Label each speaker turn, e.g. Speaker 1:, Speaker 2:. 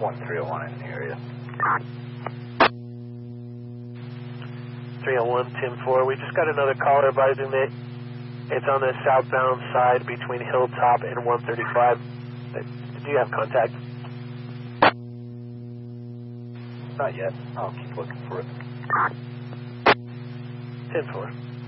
Speaker 1: 1301 in the area.
Speaker 2: 301, 10-4. We just got another caller advising that it's on the southbound side between Hilltop and 135. Do you have contact?
Speaker 1: Not yet. I'll keep looking for it.
Speaker 2: 10-4.